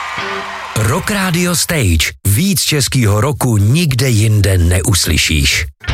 Rock Radio Stage. Víc českýho roku nikde jinde neuslyšíš.